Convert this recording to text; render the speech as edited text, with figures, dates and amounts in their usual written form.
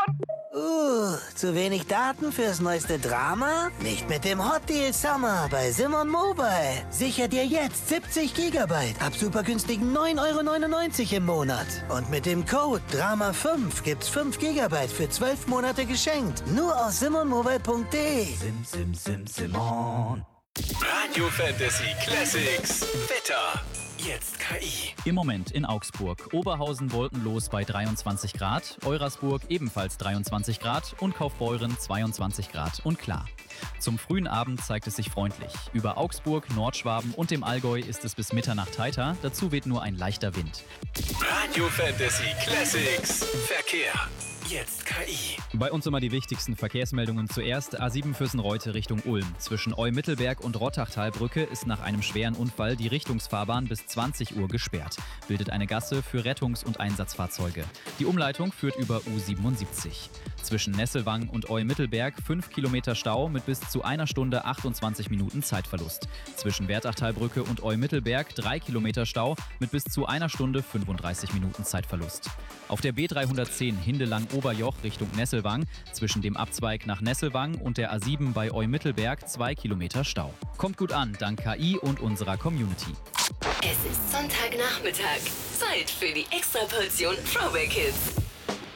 verbunden. Zu wenig Daten fürs neueste Drama? Nicht mit dem Hot Deal Summer bei Simon Mobile. Sicher dir jetzt 70 GB ab super günstigen 9,99 € im Monat. Und mit dem Code DRAMA5 gibt's 5 GB für 12 Monate geschenkt. Nur aus simonmobile.de. Simon. Radio Fantasy Classics. Wetter. Jetzt KI. Im Moment in Augsburg. Oberhausen wolkenlos bei 23 Grad, Eurasburg ebenfalls 23 Grad und Kaufbeuren 22 Grad und klar. Zum frühen Abend zeigt es sich freundlich. Über Augsburg, Nordschwaben und dem Allgäu ist es bis Mitternacht heiter, dazu weht nur ein leichter Wind. Radio Fantasy Classics. Verkehr. Jetzt KI. Bei uns immer die wichtigsten Verkehrsmeldungen zuerst. A7 Füssen-Reute Richtung Ulm. Zwischen Eu-Mittelberg und Rottachtalbrücke ist nach einem schweren Unfall die Richtungsfahrbahn bis 20 Uhr gesperrt. Bildet eine Gasse für Rettungs- und Einsatzfahrzeuge. Die Umleitung führt über U77. Zwischen Nesselwang und Eu-Mittelberg 5 Kilometer Stau mit bis zu 1 Stunde 28 Minuten Zeitverlust. Zwischen Wertachtalbrücke und Eu-Mittelberg 3 Kilometer Stau mit bis zu 1 Stunde 35 Minuten Zeitverlust. Auf der B310 Hindelang-Oberjoch Richtung Nesselwang zwischen dem Abzweig nach Nesselwang und der A7 bei Eu-Mittelberg 2 Kilometer Stau. Kommt gut an, dank KI und unserer Community. Es ist Sonntagnachmittag. Zeit für die Extraportion Throwback Hits.